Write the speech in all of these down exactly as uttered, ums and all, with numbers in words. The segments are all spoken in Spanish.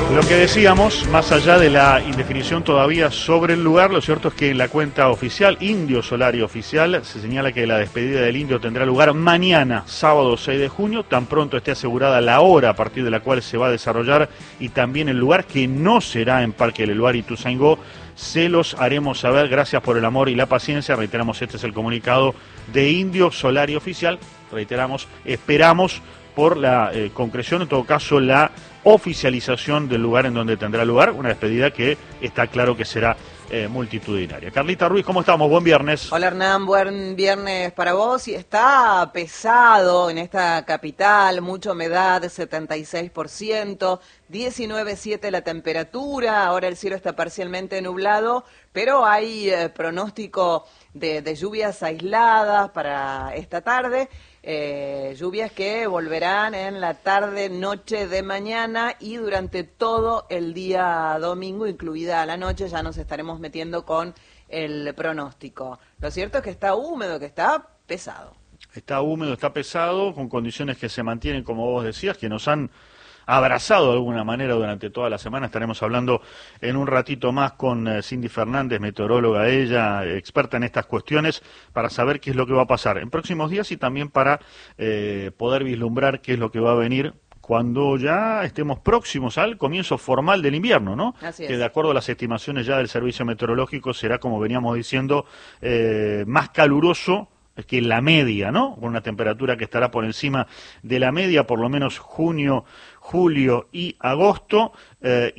Lo que decíamos, más allá de la indefinición todavía sobre el lugar, lo cierto es que en la cuenta oficial, Indio Solari Oficial, se señala que la despedida del Indio tendrá lugar mañana, sábado seis de junio, tan pronto esté asegurada la hora a partir de la cual se va a desarrollar y también el lugar, que no será en Parque del Luar y Ituzaingó. Se los haremos saber. Gracias por el amor y la paciencia. Reiteramos, este es el comunicado de Indio Solari Oficial. Reiteramos, esperamos por la eh, concreción, en todo caso la oficialización del lugar en donde tendrá lugar, una despedida que está claro que será eh, multitudinaria. Carlita Ruiz, ¿cómo estamos? Buen viernes. Hola Hernán, buen viernes para vos. Y está pesado en esta capital, mucha humedad, setenta y seis por ciento, diecinueve punto siete la temperatura, ahora el cielo está parcialmente nublado, pero hay eh, pronóstico de, de lluvias aisladas para esta tarde. Eh, lluvias que volverán en la tarde, noche de mañana y durante todo el día domingo, incluida la noche. Ya nos estaremos metiendo con el pronóstico. Lo cierto es que está húmedo, que está pesado. Está húmedo, está pesado, con condiciones que se mantienen, como vos decías, que nos han abrazado de alguna manera durante toda la semana. Estaremos hablando en un ratito más con eh, Cindy Fernández, meteoróloga ella, experta en estas cuestiones, para saber qué es lo que va a pasar en próximos días y también para eh, poder vislumbrar qué es lo que va a venir cuando ya estemos próximos al comienzo formal del invierno, ¿no? Así es. Que de acuerdo a las estimaciones ya del Servicio Meteorológico será, como veníamos diciendo, eh, más caluroso que la media, ¿no? Con una temperatura que estará por encima de la media, por lo menos junio, julio y agosto, eh,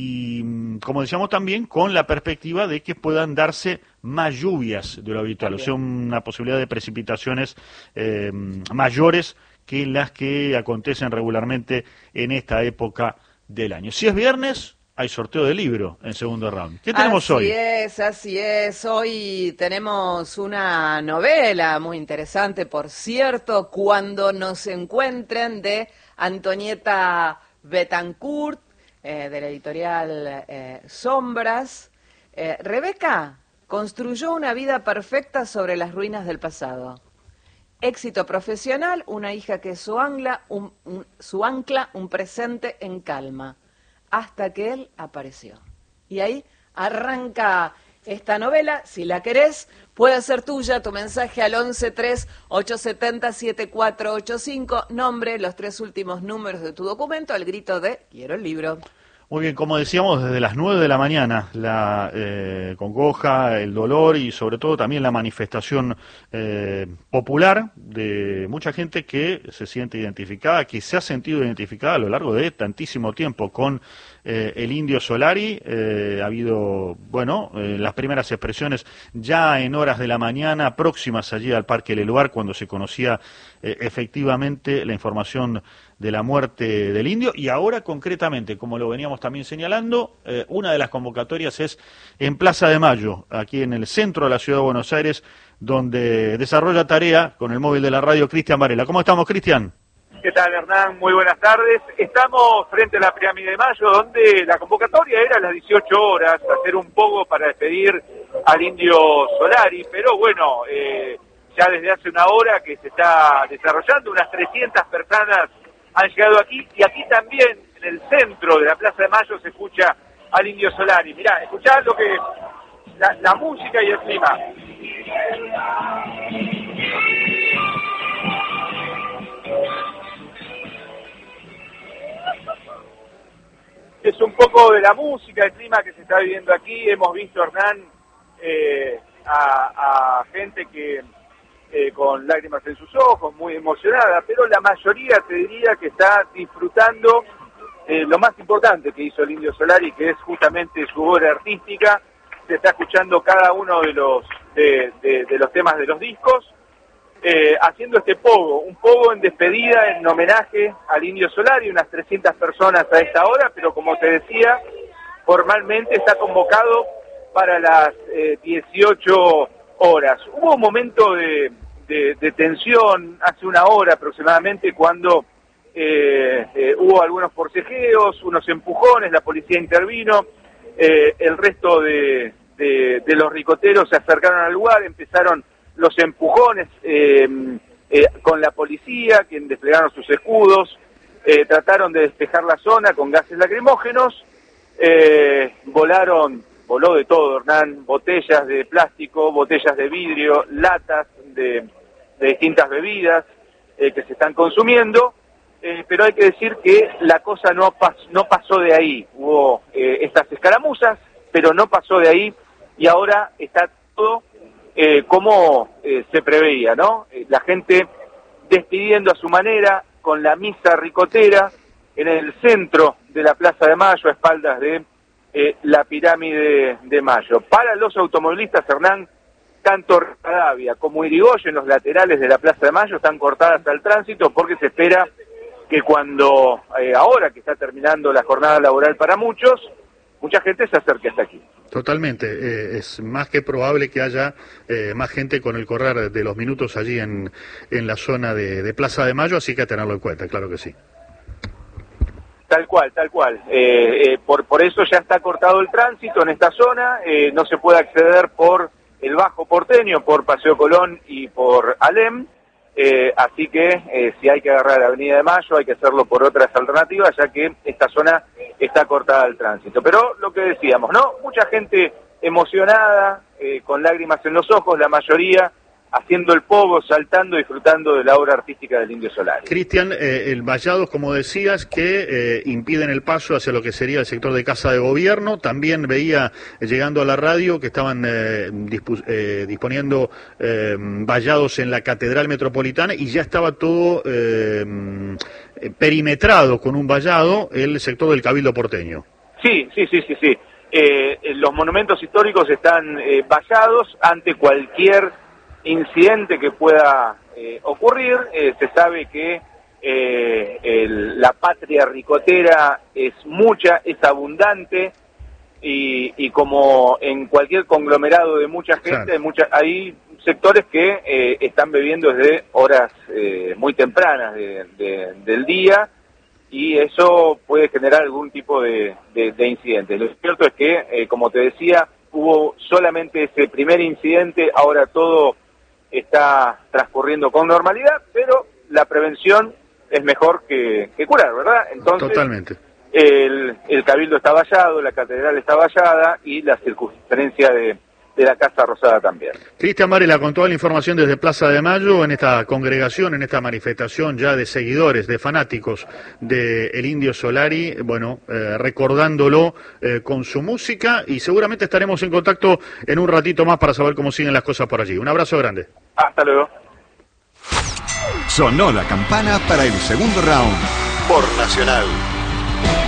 y como decíamos también, con la perspectiva de que puedan darse más lluvias de lo habitual, también. O sea, una posibilidad de precipitaciones eh, mayores que las que acontecen regularmente en esta época del año. Si es viernes, hay sorteo de libro en segundo round. ¿Qué tenemos así hoy? Así es, así es. Hoy tenemos una novela muy interesante, por cierto, Cuando nos encuentren, de Antonieta Bettencourt, eh, de la editorial eh, Sombras. Eh, Rebeca construyó una vida perfecta sobre las ruinas del pasado. Éxito profesional, una hija que es su ancla, un, un, su ancla, un presente en calma. Hasta que él apareció. Y ahí arranca esta novela. Si la querés, puede ser tuya. Tu mensaje al once tres ocho siete cero siete cuatro ocho cinco. Nombre, los tres últimos números de tu documento, al grito de quiero el libro. Muy bien, como decíamos, desde las nueve de la mañana, la eh, congoja, el dolor y sobre todo también la manifestación eh, popular de mucha gente que se siente identificada, que se ha sentido identificada a lo largo de tantísimo tiempo con eh, el Indio Solari. Eh, ha habido, bueno, eh, las primeras expresiones ya en horas de la mañana, próximas allí al Parque del Luar, cuando se conocía eh, efectivamente la información de la muerte del Indio, y ahora concretamente, como lo veníamos también señalando, eh, una de las convocatorias es en Plaza de Mayo, aquí en el centro de la ciudad de Buenos Aires, donde desarrolla tarea con el móvil de la radio Cristian Varela. ¿Cómo estamos, Cristian? ¿Qué tal, Hernán? Muy buenas tardes. Estamos frente a la Pirámide de Mayo, donde la convocatoria era a las dieciocho horas, hacer un poco para despedir al Indio Solari, pero bueno, eh, ya desde hace una hora que se está desarrollando, unas trescientas personas han llegado aquí, y aquí también, en el centro de la Plaza de Mayo, se escucha al Indio Solari. Mirá, escuchá lo que, la, la música y el clima. Es un poco de la música, el clima que se está viviendo aquí. Hemos visto, Hernán, eh, a, a gente que Eh, con lágrimas en sus ojos, muy emocionada, pero la mayoría te diría que está disfrutando eh, lo más importante que hizo el Indio Solari, que es justamente su obra artística. Se está escuchando cada uno de los de, de, de los temas de los discos, eh, haciendo este pogo, un pogo en despedida, en homenaje al Indio Solari, unas trescientas personas a esta hora, pero como te decía, formalmente está convocado para las eh, dieciocho horas. Hubo un momento de De, de tensión hace una hora aproximadamente, cuando eh, eh, hubo algunos forcejeos, unos empujones, la policía intervino, eh, el resto de, de, de los ricoteros se acercaron al lugar, empezaron los empujones eh, eh, con la policía, quien desplegaron sus escudos, eh, trataron de despejar la zona con gases lacrimógenos, eh, volaron, voló de todo, Hernán, botellas de plástico, botellas de vidrio, latas de, de distintas bebidas eh, que se están consumiendo, eh, pero hay que decir que la cosa no, pas, no pasó de ahí, hubo eh, estas escaramuzas, pero no pasó de ahí, y ahora está todo eh, como eh, se preveía, ¿no? Eh, la gente despidiendo a su manera, con la misa ricotera, en el centro de la Plaza de Mayo, a espaldas de eh, la Pirámide de Mayo. Para los automovilistas, Hernán, tanto Rivadavia como Irigoyen, los laterales de la Plaza de Mayo, están cortadas al tránsito porque se espera que cuando, eh, ahora que está terminando la jornada laboral para muchos, mucha gente se acerque hasta aquí. Totalmente, eh, es más que probable que haya eh, más gente con el correr de los minutos allí en, en la zona de, de Plaza de Mayo, así que a tenerlo en cuenta, claro que sí. Tal cual, tal cual. Eh, eh, por, por eso ya está cortado el tránsito en esta zona, eh, no se puede acceder por el Bajo Porteño, por Paseo Colón y por Alem, eh, así que eh, si hay que agarrar la Avenida de Mayo hay que hacerlo por otras alternativas, ya que esta zona está cortada al tránsito. Pero lo que decíamos, ¿no? Mucha gente emocionada, eh, con lágrimas en los ojos, la mayoría haciendo el pogo, saltando, disfrutando de la obra artística del Indio Solari. Cristian, eh, el vallados, como decías, que eh, impiden el paso hacia lo que sería el sector de Casa de Gobierno. También veía, eh, llegando a la radio, que estaban eh, dispu eh, disponiendo eh, vallados en la Catedral Metropolitana y ya estaba todo eh, perimetrado con un vallado el sector del Cabildo porteño. Sí, sí, sí, sí, sí. Eh, los monumentos históricos están eh, vallados ante cualquier incidente que pueda eh, ocurrir. Eh, se sabe que eh, el, la patria ricotera es mucha, es abundante, y, y como en cualquier conglomerado de mucha gente, claro, hay, mucha, hay sectores que eh, están bebiendo desde horas eh, muy tempranas de, de, del día, y eso puede generar algún tipo de, de, de incidente. Lo cierto es que, eh, como te decía, hubo solamente ese primer incidente, ahora todo está transcurriendo con normalidad, pero la prevención es mejor que, que curar, ¿verdad? Entonces, totalmente. El, el Cabildo está vallado, la Catedral está vallada y la circunferencia de, de la Casa Rosada también. Cristian Varela, con toda la información desde Plaza de Mayo, en esta congregación, en esta manifestación ya de seguidores, de fanáticos del Indio Solari, bueno, eh, recordándolo eh, con su música, y seguramente estaremos en contacto en un ratito más para saber cómo siguen las cosas por allí. Un abrazo grande. Hasta luego. Sonó la campana para el segundo round por Nacional.